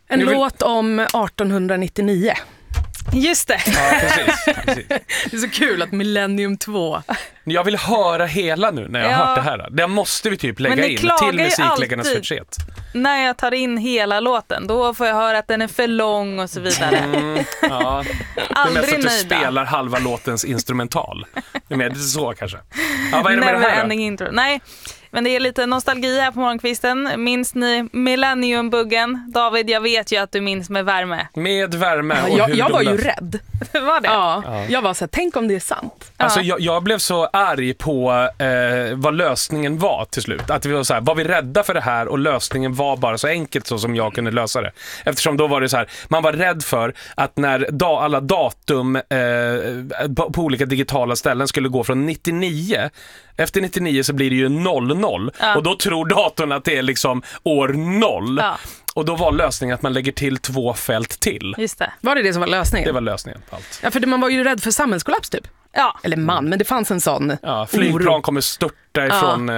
En låt om 1899. Just det. Ja, precis. Det är så kul att Millennium 2. Jag vill höra hela nu när jag har hört det här. Det måste vi typ lägga in till musikläggarnas förtret. När jag tar in hela låten, då får jag höra att den är för lång och så vidare. Ja. Aldrig det är mest att du nöjda. spelar halva låtens instrumental. Det är så kanske. Ja, vad är det med det här då? Intro. Nej, men det är lite nostalgi här på morgonkvisten. Minns ni Millennium-buggen? David, jag vet ju att du minns med värme. Med värme. Och Jag var ju rädd. Var det? Ja. Jag var så här, tänk om det är sant. Alltså jag blev så arg på vad lösningen var till slut. Att vi var så här, var vi rädda för det här och lösningen var bara så enkelt så som jag kunde lösa det. Eftersom då var det så här, man var rädd för att när alla datum på olika digitala ställen skulle gå från 99. Efter 99 så blir det ju 00 och då tror datorn att det är liksom år 0. Ja. Och då var lösningen att man lägger till 2 fält till. Just det. Var det som var lösningen? Det var lösningen på allt. Ja, för man var ju rädd för samhällskollaps typ. Ja. Eller men det fanns en sån Flygplan oro. kommer störta ifrån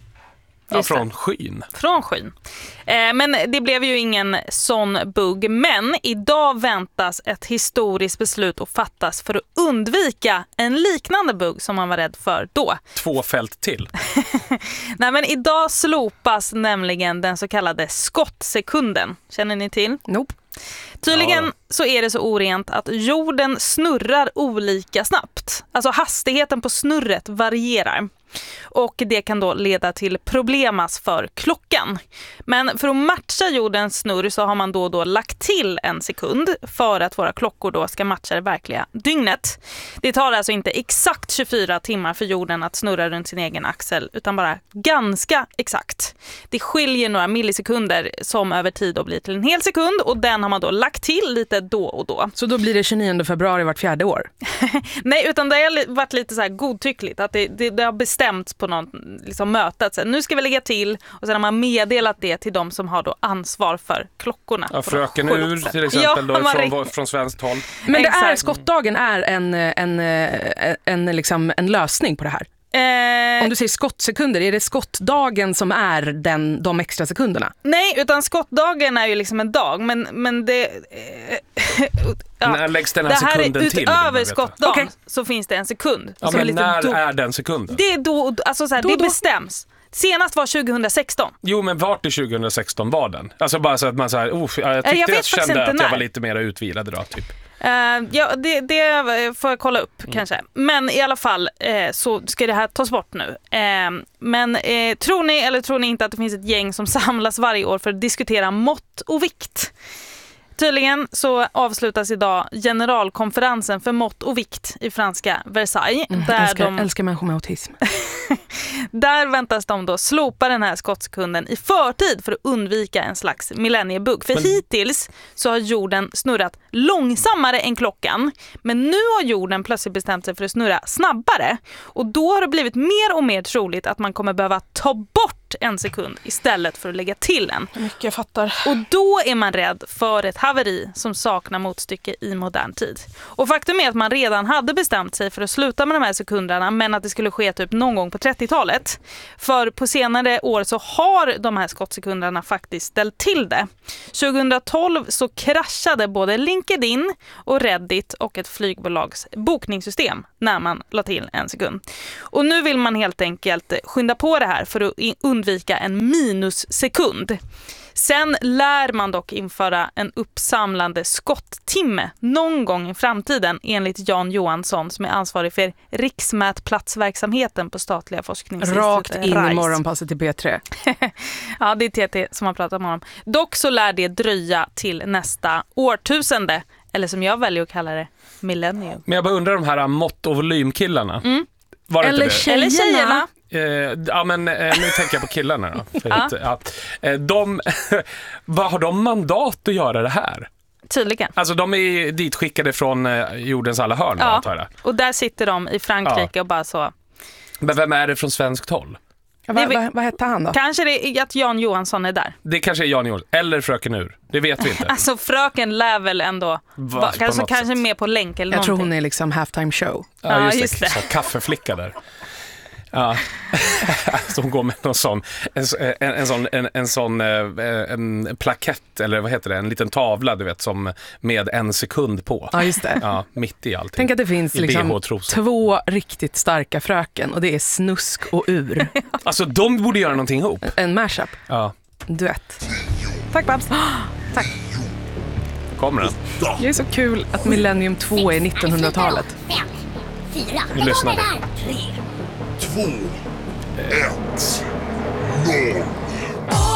från skyn. Från skyn. Men det blev ju ingen sån bugg. Men idag väntas ett historiskt beslut att fattas för att undvika en liknande bugg som man var rädd för då. 2 fält till. Nej, men idag slopas nämligen den så kallade skottsekunden. Känner ni till? Nope. Tydligen så är det så orent att jorden snurrar olika snabbt. Alltså hastigheten på snurret varierar. Och det kan då leda till problemas för klockan. Men för att matcha jordens snurr så har man då lagt till 1 sekund för att våra klockor då ska matcha det verkliga dygnet. Det tar alltså inte exakt 24 timmar för jorden att snurra runt sin egen axel utan bara ganska exakt. Det skiljer några millisekunder som över tid då blir till en hel sekund och den har man då lagt till lite då och då. Så då blir det 29 februari vart 4:e år? Nej, utan det har varit lite så här godtyckligt att det har bestämts på någon liksom möte att nu ska vi lägga till och sen har man meddelat det till de som har då ansvar för klockorna. Ja, fröken Ur till exempel från svenskt håll. Men det är skottdagen är en lösning på det här. Om du säger skottsekunder, är det skottdagen som är de extra sekunderna? Nej, utan skottdagen är ju liksom en dag, men det... När läggs den här sekunden till? Utöver skottdagen så finns det en sekund. Ja, men när är den sekunden? Det är då, alltså så här, det bestäms. Senast var 2016. Jo, men vart i 2016 var den? Alltså bara så att man säger, jag tyckte jag kände att jag var lite mer utvilad idag typ. Det får jag kolla upp kanske. Men i alla fall så ska det här tas bort nu. Men tror ni inte att det finns ett gäng som samlas varje år för att diskutera mått och vikt? Tydligen så avslutas idag generalkonferensen för mått och vikt i franska Versailles. Älskar människor med autism. Där väntas de då slopa den här skottsekunden i förtid för att undvika en slags millenniebugg. För hittills så har jorden snurrat långsammare än klockan. Men nu har jorden plötsligt bestämt sig för att snurra snabbare. Och då har det blivit mer och mer troligt att man kommer behöva ta bort 1 sekund istället för att lägga till en. Mycket jag fattar. Och då är man rädd för ett haveri som saknar motstycke i modern tid. Och faktum är att man redan hade bestämt sig för att sluta med de här sekunderna, men att det skulle ske typ någon gång på 30-talet. För på senare år så har de här skottsekunderna faktiskt ställt till det. 2012 så kraschade både LinkedIn och Reddit och ett flygbolags bokningssystem när man la till 1 sekund. Och nu vill man helt enkelt skynda på det här för att undvika en minussekund. Sen lär man dock införa en uppsamlande skotttimme någon gång i framtiden enligt Jan Johansson som är ansvarig för riksmätplatsverksamheten på statliga forskningsinstitutet. Rakt in i morgonpasset till P3. Ja, det är TT som har pratat om honom. Dock så lär det dröja till nästa årtusende, eller som jag väljer att kalla det, millennium. Men jag bara undrar de här mått- och volymkillarna. Var det Eller inte det? Eller tjejerna. Ja, men nu tänker jag på killarna då. Vad har de mandat att göra det här? Tydligen. Alltså de är ditskickade från jordens alla hörn. Ja, och där sitter de i Frankrike och bara så. Men vem är det från svenskt håll? Ja, vad hette han då? Kanske det är att Jan Johansson är där. Det kanske är Jan Johansson eller fröken Ur. Det vet vi inte. Alltså fröken lär väl ändå kanske mer på länk eller jag någonting. tror hon är liksom halftime show. Ja, just det. Så, kaffeflicka där. Ja. Så hon går med någon sån en plakett, eller vad heter det, en liten tavla, du vet, som med 1 sekund på. Ja, just det. Ja, mitt i allting. Tänk att det finns liksom 2 riktigt starka fröken, och det är Snusk och Ur. Alltså, de borde göra någonting ihop. En mashup. Ja. Duett. Tack Babs. Tack. Kommer den? Det är så kul att Millennium 2 är 1900-talet. 5, 4, Vi lyssnar. 3, 2, 1, 0.